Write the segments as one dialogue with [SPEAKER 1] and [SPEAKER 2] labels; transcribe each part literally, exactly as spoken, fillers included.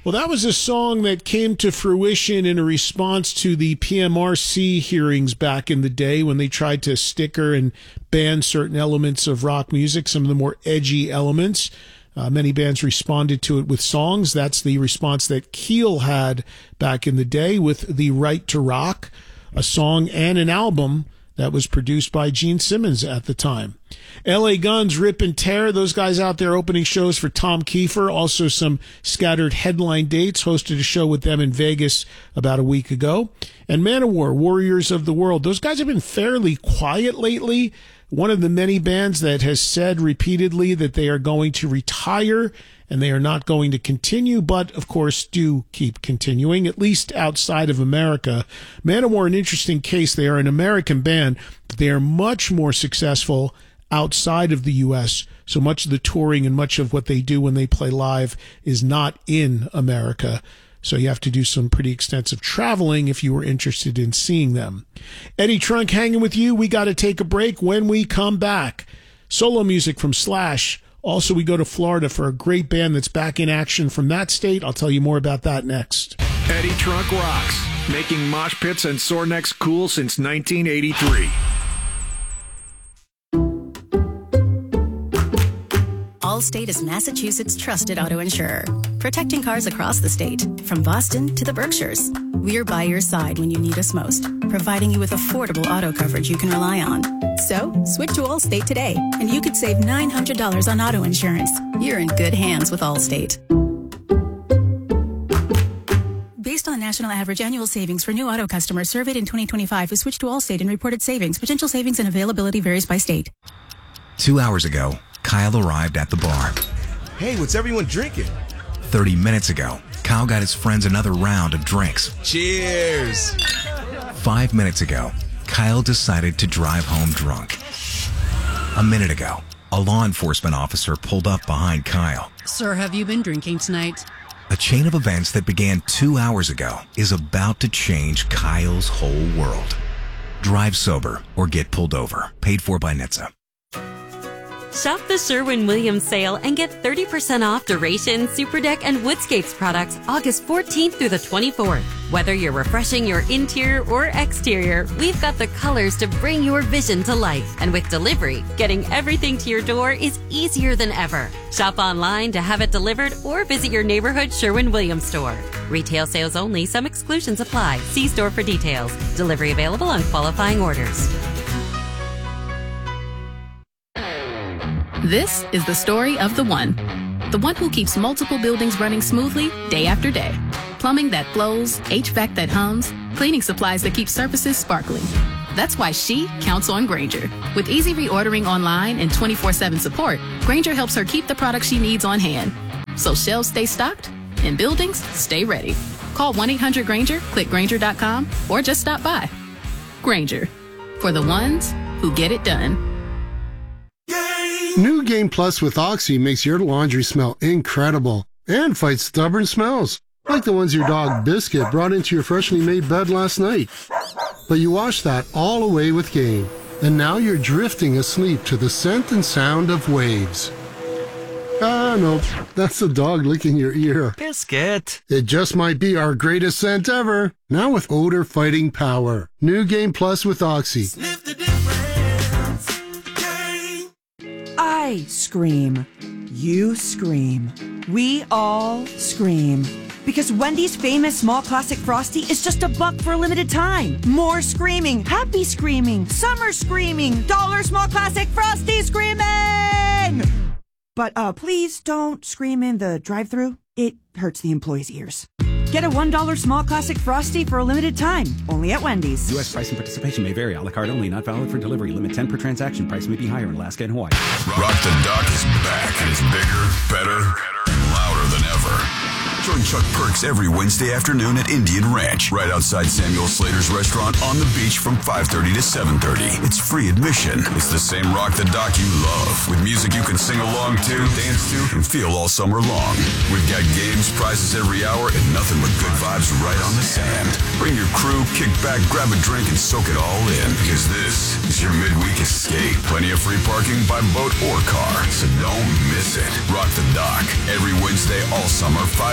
[SPEAKER 1] Well, that was a song that came to fruition in a response to the P M R C hearings back in the day when they tried to sticker and ban certain elements of rock music, some of the more edgy elements. Uh, many bands responded to it with songs. That's the response that Keel had back in the day with The Right to Rock, a song and an album that was produced by Gene Simmons at the time. L A Guns, Rip and Tear, those guys out there opening shows for Tom Kiefer. Also some scattered headline dates. Hosted a show with them in Vegas about a week ago. And Manowar, Warriors of the World. Those guys have been fairly quiet lately. One of the many bands that has said repeatedly that they are going to retire and they are not going to continue, but of course do keep continuing, at least outside of America. Manowar, an interesting case. They are an American band, but they are much more successful outside of the U S. So much of the touring and much of what they do when they play live is not in America. So you have to do some pretty extensive traveling if you were interested in seeing them. Eddie Trunk hanging with you. We got to take a break. When we come back, solo music from Slash. Also, we go to Florida for a great band that's back in action from that state. I'll tell you more about that next.
[SPEAKER 2] Eddie Trunk rocks, making mosh pits and sore necks cool since nineteen eighty-three.
[SPEAKER 3] Allstate is Massachusetts' trusted auto insurer, protecting cars across the state, from Boston to the Berkshires. We're by your side when you need us most, providing you with affordable auto coverage you can rely on. So, switch to Allstate today, and you could save nine hundred dollars on auto insurance. You're in good hands with Allstate. Based on national average annual savings for new auto customers surveyed in twenty twenty-five who switched to Allstate and reported savings, potential savings and availability varies by state.
[SPEAKER 4] Two hours ago, Kyle arrived at the bar.
[SPEAKER 5] Hey, what's everyone drinking?
[SPEAKER 4] thirty minutes ago, Kyle got his friends another round of drinks.
[SPEAKER 5] Cheers!
[SPEAKER 4] Five minutes ago, Kyle decided to drive home drunk. A minute ago, a law enforcement officer pulled up behind Kyle.
[SPEAKER 6] Sir, have you been drinking tonight?
[SPEAKER 4] A chain of events that began two hours ago is about to change Kyle's whole world. Drive sober or get pulled over. Paid for by N H T S A.
[SPEAKER 7] Shop the Sherwin-Williams sale and get thirty percent off Duration, Superdeck, and Woodscapes products August fourteenth through the twenty-fourth. Whether you're refreshing your interior or exterior, we've got the colors to bring your vision to life. And with delivery, getting everything to your door is easier than ever. Shop online to have it delivered or visit your neighborhood Sherwin-Williams store. Retail sales only. Some exclusions apply. See store for details. Delivery available on qualifying orders.
[SPEAKER 3] This is the story of the one. The one who keeps multiple buildings running smoothly day after day. Plumbing that flows, H V A C that hums, cleaning supplies that keep surfaces sparkling. That's why she counts on Grainger. With easy reordering online and twenty-four seven support, Grainger helps her keep the products she needs on hand. So shelves stay stocked and buildings stay ready. Call one eight hundred Grainger, click Grainger dot com, or just stop by. Grainger, for the ones who get it done.
[SPEAKER 8] New Game Plus with Oxy makes your laundry smell incredible and fights stubborn smells, like the ones your dog Biscuit brought into your freshly made bed last night. But you washed that all away with Game, and now you're drifting asleep to the scent and sound of waves. Ah, nope, that's the dog licking your ear.
[SPEAKER 5] Biscuit!
[SPEAKER 8] It just might be our greatest scent ever, now with odor-fighting power. New Game Plus with Oxy.
[SPEAKER 9] Sniff the difference. I scream. You scream. We all scream. Because Wendy's famous small classic Frosty is just a buck for a limited time. More screaming, happy screaming, summer screaming, dollar small classic Frosty screaming! But uh, please don't scream in the drive-thru. It hurts the employees' ears. Get a one dollar small classic Frosty for a limited time. Only at Wendy's.
[SPEAKER 10] U S price and participation may vary. A la carte only. Not valid for delivery. Limit ten per transaction. Price may be higher in Alaska and Hawaii.
[SPEAKER 11] Rock the Dock is back and is bigger, better, and louder than ever. Join Chuck Perks every Wednesday afternoon at Indian Ranch, right outside Samuel Slater's restaurant on the beach from five thirty to seven thirty. It's free admission. It's the same Rock the Dock you love, with music you can sing along to, dance to, and feel all summer long. We've got games, prizes every hour, and nothing but good vibes right on the sand. Bring your crew, kick back, grab a drink, and soak it all in, because this is your midweek escape. Plenty of free parking by boat or car, so don't miss it. Rock the Dock every Wednesday all summer, five thirty to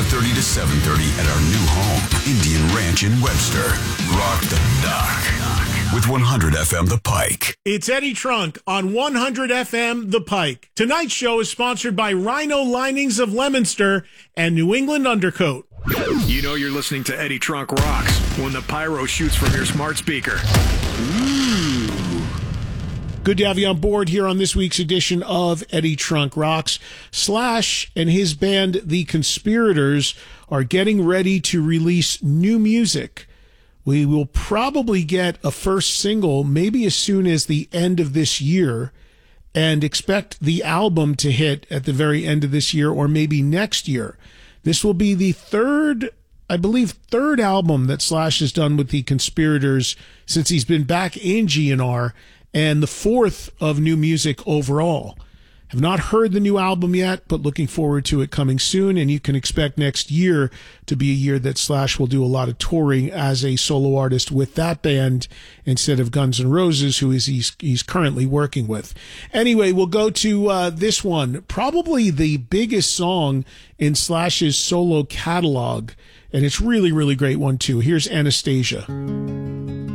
[SPEAKER 11] seven thirty at our new home, Indian Ranch in Webster. Rock the Dock with one hundred F M The Pike.
[SPEAKER 1] It's Eddie Trunk on one hundred F M The Pike. Tonight's show is sponsored by Rhino Linings of Leominster and New England Undercoat.
[SPEAKER 2] You know you're listening to Eddie Trunk Rocks when the pyro shoots from your smart speaker.
[SPEAKER 1] Ooh. Good to have you on board here on this week's edition of Eddie Trunk Rocks. Slash and his band, The Conspirators, are getting ready to release new music. We will probably get a first single maybe as soon as the end of this year, and expect the album to hit at the very end of this year or maybe next year. This will be the third, I believe, third album that Slash has done with The Conspirators since he's been back in G N R, and the fourth of new music overall. Have not heard the new album yet, but looking forward to it coming soon, and you can expect next year to be a year that Slash will do a lot of touring as a solo artist with that band instead of Guns N' Roses, who is he's, he's currently working with. Anyway, we'll go to uh, this one, probably the biggest song in Slash's solo catalog, and it's really, really great one too. Here's Anastasia.